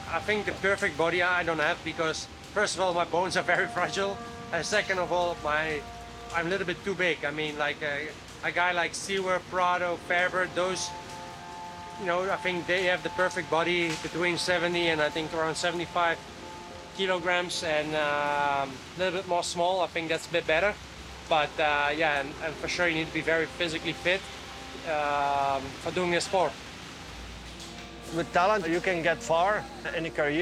I think the perfect body I don't have because first of all my bones are very fragile, and second of all I'm a little bit too big. I mean, like a guy like Stewart, Prado, Faber, those, you know, I think they have the perfect body between 70 and I think around 75 kilograms, and a little bit more small. I think that's a bit better. But yeah, and for sure you need to be very physically fit for doing this sport. With talent, you can get far in a career.